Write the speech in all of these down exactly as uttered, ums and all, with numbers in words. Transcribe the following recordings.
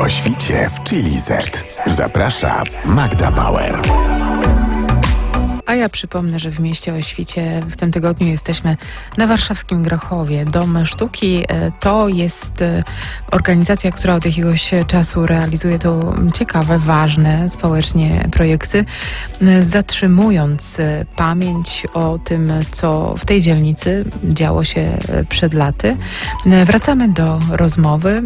O świcie w Chili Z. Zaprasza Magda Bauer. A ja przypomnę, że w mieście o świcie w tym tygodniu jesteśmy na warszawskim Grochowie. Dom Sztuki to jest organizacja, która od jakiegoś czasu realizuje tu ciekawe, ważne społecznie projekty, zatrzymując pamięć o tym, co w tej dzielnicy działo się przed laty. Wracamy do rozmowy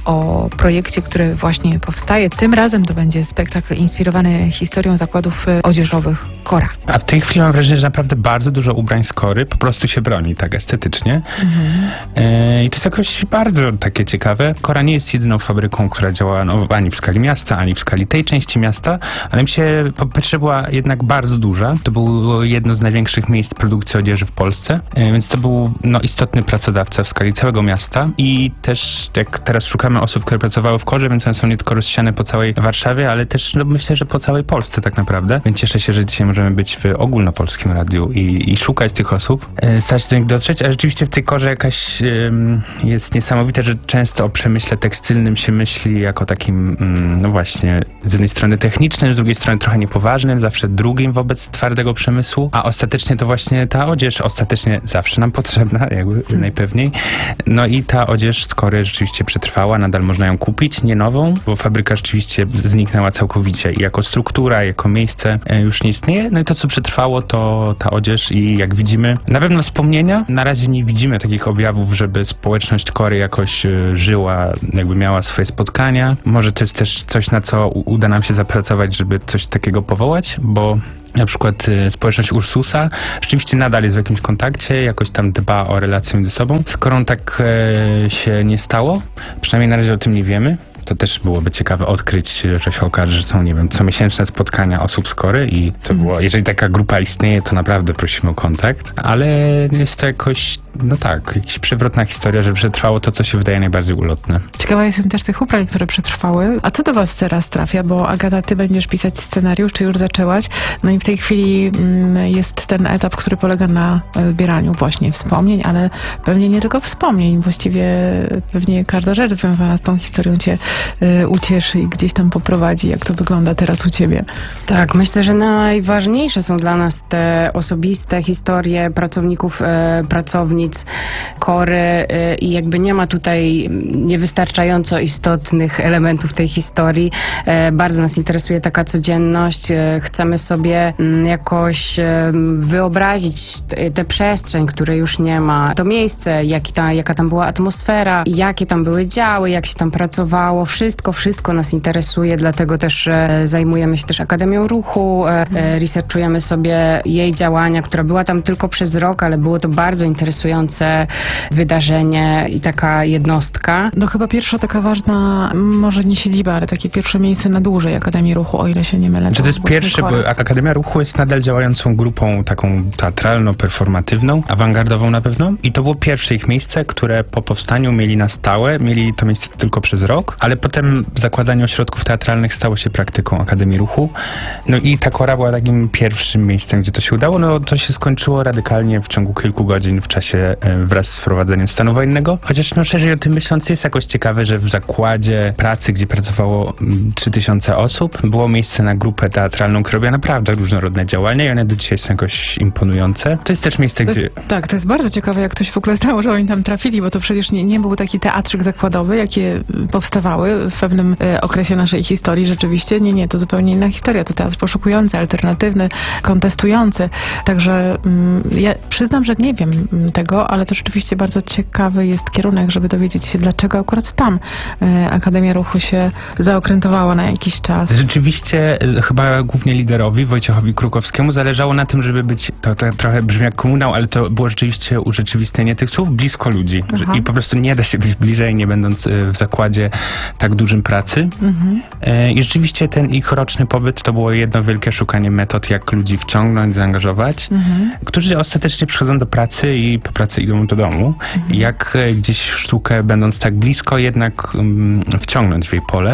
o projekcie, który właśnie powstaje. Tym razem to będzie spektakl inspirowany historią zakładów odzieżowych Kora. A w tej chwili mam wrażenie, że naprawdę bardzo dużo ubrań z Kory po prostu się broni tak estetycznie. Mhm. E, I to jest jakoś bardzo takie ciekawe. Kora nie jest jedyną fabryką, która działa no, ani w skali miasta, ani w skali tej części miasta, ale mi się po pierwsze była jednak bardzo duża. To było jedno z największych miejsc produkcji odzieży w Polsce, e, więc to był no, istotny pracodawca w skali całego miasta i też jak teraz szukamy osób, które pracowały w Korze, więc one są nie tylko rozsiane po całej Warszawie, ale też no, myślę, że po całej Polsce tak naprawdę. Więc cieszę się, że dzisiaj możemy być w ogólnopolskim radiu i, i szukać tych osób, e, starać się do nich dotrzeć, a rzeczywiście w tej Korze jakaś e, jest niesamowite, że często o przemyśle tekstylnym się myśli jako takim, mm, no właśnie, z jednej strony technicznym, z drugiej strony trochę niepoważnym, zawsze drugim wobec twardego przemysłu, a ostatecznie to właśnie ta odzież ostatecznie zawsze nam potrzebna, jakby hmm. najpewniej. No i ta odzież z Kory rzeczywiście przetrwała, nadal można ją kupić, nie nową, bo fabryka rzeczywiście zniknęła całkowicie i jako struktura, jako miejsce e, już nie istnieje. No i to, co przetrwało, to ta odzież i jak widzimy, na pewno wspomnienia. Na razie nie widzimy takich objawów, żeby społeczność Kory jakoś y, żyła, jakby miała swoje spotkania. Może to jest też coś, na co u- uda nam się zapracować, żeby coś takiego powołać, bo na przykład y, społeczność Ursusa rzeczywiście nadal jest w jakimś kontakcie, jakoś tam dba o relacje między sobą. Skoro tak y, się nie stało, przynajmniej na razie o tym nie wiemy, to też byłoby ciekawe odkryć, że się okaże, że są, nie wiem, comiesięczne spotkania osób z Kory i to było, jeżeli taka grupa istnieje, to naprawdę prosimy o kontakt, ale jest to jakoś, no tak, jakaś przewrotna historia, że przetrwało to, co się wydaje najbardziej ulotne. Ciekawa jestem też tych ubrań, które przetrwały. A co do was teraz trafia? Bo Agata, ty będziesz pisać scenariusz, czy już zaczęłaś? No i w tej chwili mm, jest ten etap, który polega na zbieraniu właśnie wspomnień, ale pewnie nie tylko wspomnień, właściwie pewnie każda rzecz związana z tą historią cię y, ucieszy i gdzieś tam poprowadzi. Jak to wygląda teraz u ciebie? Tak, myślę, że najważniejsze są dla nas te osobiste historie pracowników, e, pracownic Kory e, i jakby nie ma tutaj niewystarczająco istotnych elementów tej historii. E, bardzo nas interesuje taka codzienność. E, chcemy sobie m, jakoś e, wyobrazić tę przestrzeń, której już nie ma. To miejsce, jaki ta, jaka tam była atmosfera, jakie tam były działy, jak się tam pracowało. Wszystko, wszystko nas interesuje, dlatego też e, zajmujemy się też Akademią Ruchu, e, e, researchujemy sobie jej działania, która była tam tylko przez rok, ale było to bardzo interesujące wydarzenie i taka jednostka. No chyba pierwsza taka ważna, może nie siedziba, ale takie pierwsze miejsce na dłużej Akademii Ruchu, o ile się nie mylę. Czy to jest pierwsze, bo Akademia Ruchu jest nadal działającą grupą taką teatralno-performatywną, awangardową na pewno i to było pierwsze ich miejsce, które po powstaniu mieli na stałe, mieli to miejsce tylko przez rok, ale potem zakładanie ośrodków teatralnych stało się praktyką Akademii Ruchu. No i ta Kora była takim pierwszym miejscem, gdzie to się udało. No to się skończyło radykalnie w ciągu kilku godzin w czasie e, wraz z wprowadzeniem stanu wojennego. Chociaż no szerzej o tym myśląc jest jakoś ciekawe, że w zakładzie pracy, gdzie pracowało trzy tysiące osób, było miejsce na grupę teatralną, która robiła naprawdę różnorodne działania i one do dzisiaj są jakoś imponujące. To jest też miejsce, to gdzie... Jest, tak, to jest bardzo ciekawe, jak ktoś w ogóle znało, że oni tam trafili, bo to przecież nie, nie był taki teatrzyk zakładowy, jakie powstawały w pewnym e, okresie naszej historii. Rzeczywiście, nie, nie, to zupełnie inna historia. To teatr poszukujący, alternatywny, kontestujący. Także mm, ja przyznam, że nie wiem tego, ale to rzeczywiście bardzo ciekawy jest kierunek, żeby dowiedzieć się, dlaczego akurat tam e, Akademia Ruchu się zaokrętowała na jakiś czas. Rzeczywiście e, chyba głównie liderowi, Wojciechowi Krukowskiemu, zależało na tym, żeby być, to, to trochę brzmi jak komunał, ale to było rzeczywiście urzeczywistnienie tych słów blisko ludzi. Że, I po prostu nie da się być bliżej, nie będąc e, w zakładzie tak dużym pracy. Mhm. E, I rzeczywiście ten ich roczny pobyt to było jedno wielkie szukanie metod, jak ludzi wciągnąć, zaangażować, mhm. którzy ostatecznie przychodzą do pracy i po pracy idą do domu. Mhm. Jak gdzieś sztukę, będąc tak blisko, jednak um, wciągnąć w jej pole.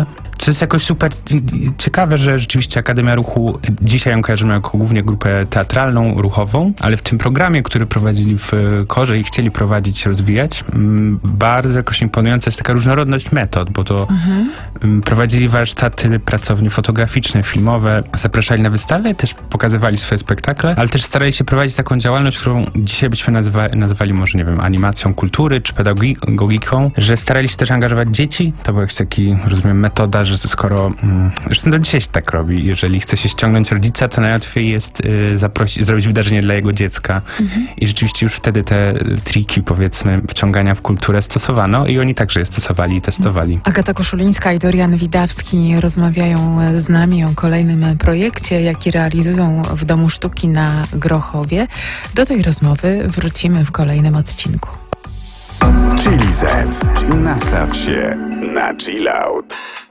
To jest jakoś super ciekawe, że rzeczywiście Akademia Ruchu, dzisiaj ją kojarzymy jako głównie grupę teatralną, ruchową, ale w tym programie, który prowadzili w Korze i chcieli prowadzić, rozwijać, bardzo jakoś imponująca jest taka różnorodność metod, bo to mhm. prowadzili warsztaty, pracownie fotograficzne, filmowe, zapraszali na wystawy, też pokazywali swoje spektakle, ale też starali się prowadzić taką działalność, którą dzisiaj byśmy nazywa, nazwali może, nie wiem, animacją kultury czy pedagogiką, że starali się też angażować dzieci. To była jakaś taki, rozumiem, metoda, że skoro, zresztą do dzisiaj się tak robi, jeżeli chce się ściągnąć rodzica, to najłatwiej jest y, zaprosić, zrobić wydarzenie dla jego dziecka. Mhm. I rzeczywiście już wtedy te triki, powiedzmy, wciągania w kulturę stosowano i oni także je stosowali i testowali. Agata Koszulińska i Dorian Widawski rozmawiają z nami o kolejnym projekcie, jaki realizują w Domu Sztuki na Grochowie. Do tej rozmowy wrócimy w kolejnym odcinku. Chili Z. Nastaw się na chill out.